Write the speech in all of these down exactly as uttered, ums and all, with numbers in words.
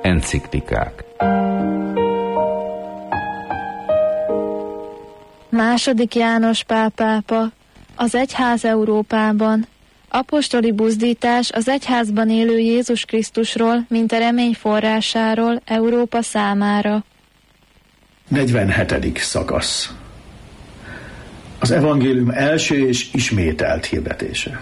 Enciklikák. Második János Pál pápa, az egyház Európában. Apostoli buzdítás az egyházban élő Jézus Krisztusról, mint a remény forrásáról Európa számára. negyvenhetedik szakasz. Az evangélium első és ismételt hirdetése.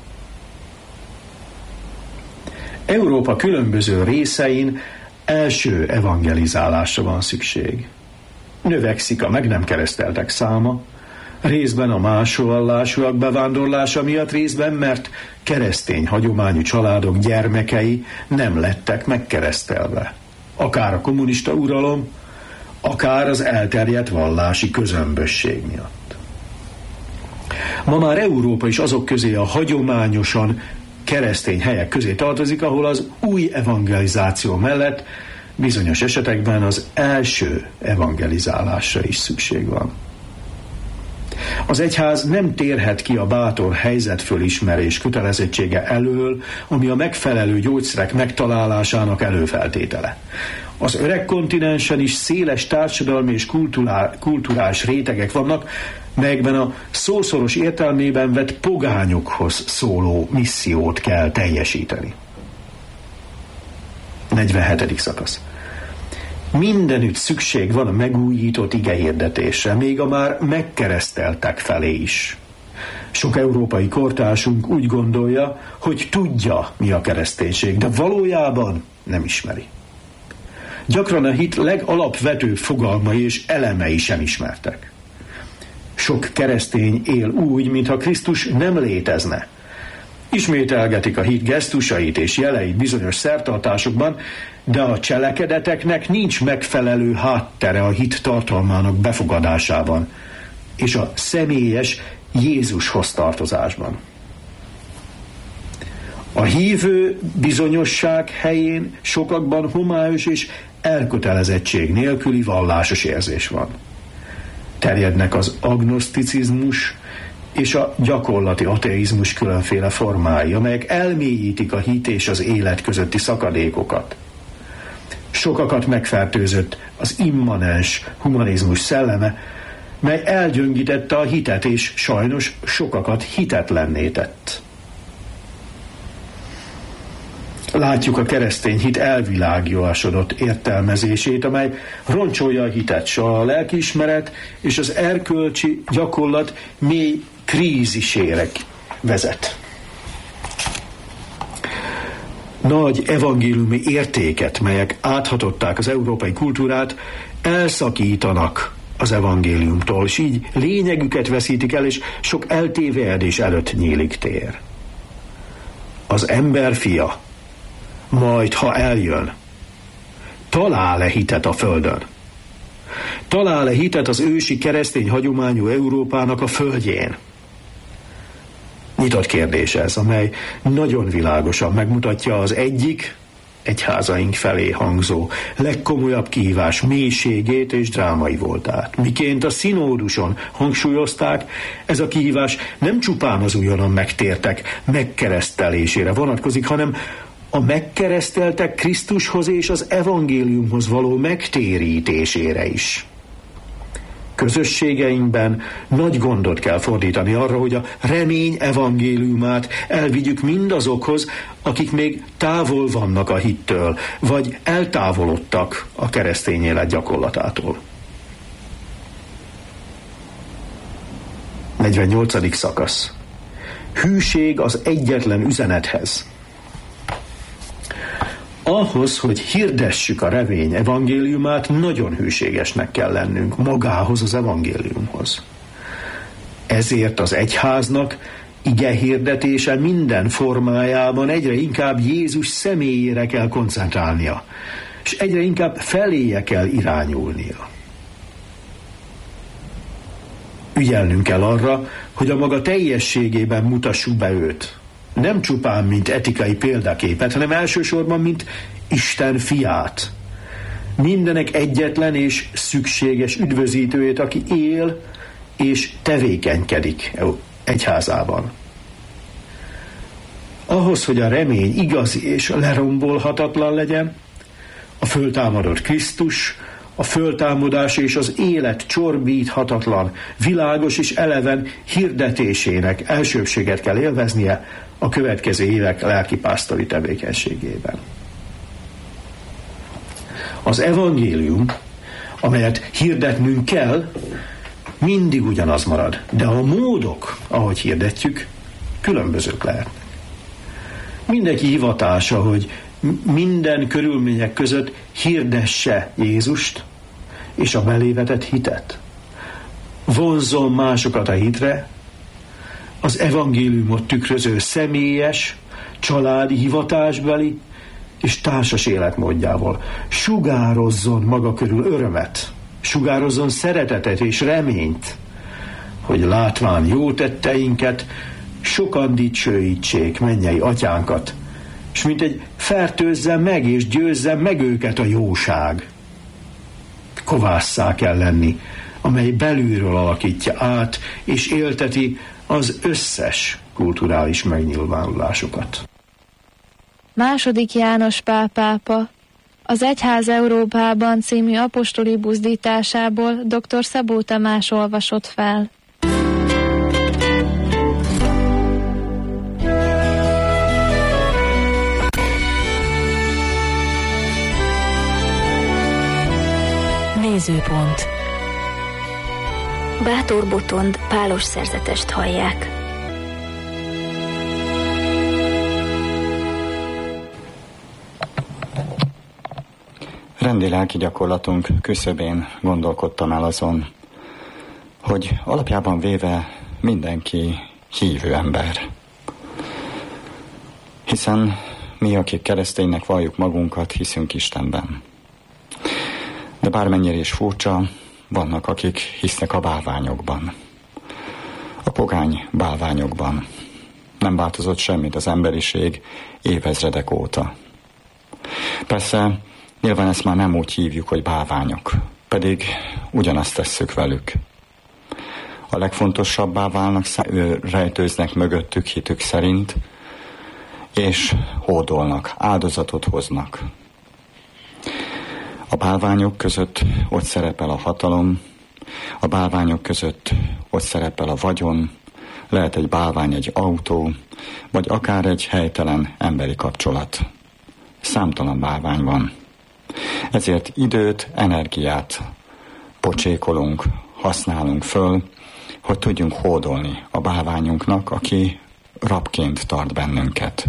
Európa különböző részein első evangelizálásra van szükség. Növekszik a meg nem kereszteltek száma, részben a másolvallásúak bevándorlása miatt, részben mert keresztény hagyományú családok gyermekei nem lettek megkeresztelve. Akár a kommunista uralom, akár az elterjedt vallási közömbösség miatt. Ma már Európa is azok közé, a hagyományosan keresztény helyek közé tartozik, ahol az új evangelizáció mellett bizonyos esetekben az első evangelizálásra is szükség van. Az egyház nem térhet ki a bátor helyzetfölismerés kötelezettsége elől, ami a megfelelő gyógyszerek megtalálásának előfeltétele. Az öreg kontinensen is széles társadalmi és kulturál, kulturális rétegek vannak, melyekben a szószoros értelmében vett pogányokhoz szóló missziót kell teljesíteni. negyvenhetedik szakasz. Mindenütt szükség van a megújított igehirdetésre, még a már megkereszteltek felé is. Sok európai kortársunk úgy gondolja, hogy tudja, mi a kereszténység, de valójában nem ismeri. Gyakran a hit legalapvetőbb fogalmai és elemei sem ismertek. Sok keresztény él úgy, mintha Krisztus nem létezne. Ismételgetik a hit gesztusait és jeleit bizonyos szertartásokban, de a cselekedeteknek nincs megfelelő háttere a hit tartalmának befogadásában és a személyes Jézushoz tartozásban. A hívő bizonyosság helyén sokakban homályos és elkötelezettség nélküli vallásos érzés van. Terjednek az agnoszticizmus és a gyakorlati ateizmus különféle formái, amelyek elmélyítik a hit és az élet közötti szakadékokat. Sokakat megfertőzött az immanens humanizmus szelleme, mely elgyöngítette a hitet, és sajnos sokakat hitetlenné tett. Látjuk a keresztény hit elvilágiasodott értelmezését, amely roncsolja a hitet, s a lelkiismeret és az erkölcsi gyakorlat mély krízisére vezet. Nagy evangéliumi értéket, melyek áthatották az európai kultúrát, elszakítanak az evangéliumtól, és így lényegüket veszítik el, és sok eltévejedés előtt nyílik tér. Az ember fia, majd ha eljön, talál-e hitet a földön? Talál-e hitet az ősi keresztény hagyományú Európának a földjén? Nyitott kérdés ez, amely nagyon világosan megmutatja az egyik, egyházaink felé hangzó legkomolyabb kihívás mélységét és drámai voltát. Miként a szinóduson hangsúlyozták, ez a kihívás nem csupán az újonnan megtértek megkeresztelésére vonatkozik, hanem a megkereszteltek Krisztushoz és az evangéliumhoz való megtérítésére is. Közösségeinkben nagy gondot kell fordítani arra, hogy a remény evangéliumát elvigyük mindazokhoz, akik még távol vannak a hittől, vagy eltávolodtak a keresztény élet gyakorlatától. negyvennyolcadik szakasz. Hűség az egyetlen üzenethez. Ahhoz, hogy hirdessük a remény evangéliumát, nagyon hűségesnek kell lennünk magához az evangéliumhoz. Ezért az egyháznak ige hirdetése minden formájában egyre inkább Jézus személyére kell koncentrálnia, és egyre inkább feléje kell irányulnia. Ügyelnünk kell arra, hogy a maga teljességében mutassuk be őt. Nem csupán, mint etikai példaképet, hanem elsősorban, mint Isten fiát. Mindenek egyetlen és szükséges üdvözítőjét, aki él és tevékenykedik egyházában. Ahhoz, hogy a remény igazi és lerombolhatatlan legyen, A föltámadott Krisztus, a föltámadás és az élet csorbíthatatlan, világos és eleven hirdetésének elsőbséget kell élveznie a következő évek lelkipásztori tevékenységében. Az evangélium, amelyet hirdetnünk kell, mindig ugyanaz marad, de a módok, ahogy hirdetjük, különbözők lehetnek. Mindenki hivatása, hogy minden körülmények között hirdesse Jézust és a belévetett hitet. Vonzzon másokat a hitre, az evangéliumot tükröző személyes, családi, hivatásbeli és társas életmódjával. Sugározzon maga körül örömet, sugározzon szeretetet és reményt, hogy látván jó tetteinket, sokan dicsőítsék mennyei atyánkat, és mint egy fertőzze meg és győzze meg őket a jóság. Kovásszá kell lenni, amely belülről alakítja át és élteti az összes kulturális megnyilvánulásokat. Második János Pál pápa az Egyház Európában című apostoli buzdításából dr. Szabó Tamás olvasott fel. Nézőpont. Bátor Botond pálos szerzetest hallják. Rendi lelki gyakorlatunk küszöbén gondolkodtam el azon, hogy alapjában véve mindenki hívő ember. Hiszen mi, akik kereszténynek valljuk magunkat, hiszünk Istenben. De bármennyire is furcsa, vannak, akik hisznek a bálványokban. A pogány bálványokban. Nem változott semmit az emberiség évezredek óta. Persze, nyilván ezt már nem úgy hívjuk, hogy bálványok, pedig ugyanazt tesszük velük. A legfontosabbá válnak, rejtőznek mögöttük hitük szerint, és hódolnak, áldozatot hoznak. A bálványok között ott szerepel a hatalom, a bálványok között ott szerepel a vagyon, lehet egy bálvány, egy autó, vagy akár egy helytelen emberi kapcsolat. Számtalan bálvány van. Ezért időt, energiát pocsékolunk, használunk föl, hogy tudjunk hódolni a bálványunknak, aki rabként tart bennünket.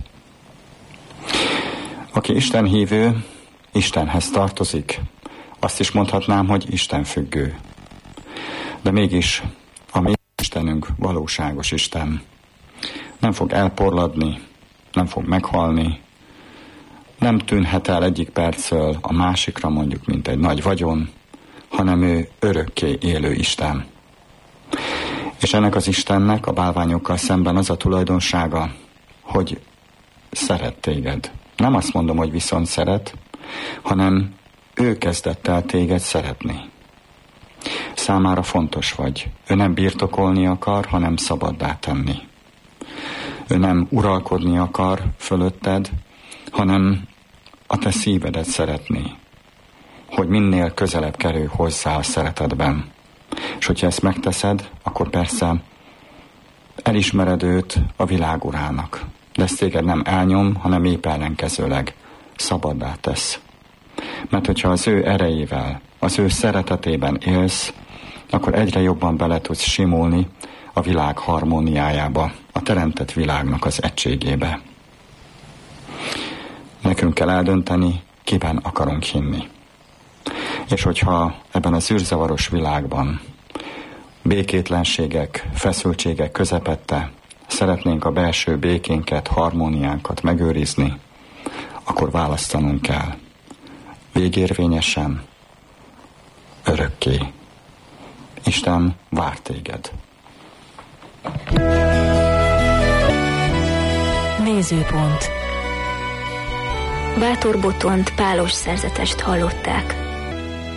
Aki Isten hívő, Istenhez tartozik, azt is mondhatnám, hogy Isten függő. De mégis a mi Istenünk valóságos Isten. Nem fog elporladni, nem fog meghalni, nem tűnhet el egyik percről a másikra mondjuk, mint egy nagy vagyon, hanem ő örökké élő Isten. És ennek az Istennek a bálványokkal szemben az a tulajdonsága, hogy szeret téged. Nem azt mondom, hogy viszont szeret, hanem ő kezdett el téged szeretni. Számára fontos vagy. Ő nem birtokolni akar, hanem szabaddá tenni. Ő nem uralkodni akar fölötted, hanem a te szívedet szeretni. Hogy minél közelebb kerülj hozzá a szeretetben. És hogyha ezt megteszed, akkor persze elismered őt a világ urának. De ezt téged nem elnyom, hanem épp ellenkezőleg szabaddá tesz. Mert hogyha az ő erejével, az ő szeretetében élsz, akkor egyre jobban bele tudsz simulni a világ harmóniájába, a teremtett világnak az egységébe. Nekünk kell eldönteni, kiben akarunk hinni. És hogyha ebben az űrzavaros világban békétlenségek, feszültségek közepette szeretnénk a belső békénket, harmóniánkat megőrizni, akkor választanunk kell. Végérvényesen, örökké. Isten vár téged. Nézőpont. Bátor Botond pálos szerzetest hallották.